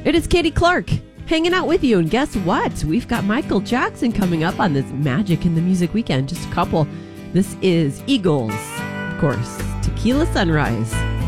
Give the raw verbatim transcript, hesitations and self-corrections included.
It is Katie Clark hanging out with you. And guess what? We've got Michael Jackson coming up on this Magic in the Music weekend. Just a couple. This is Eagles, of course. Tequila Sunrise.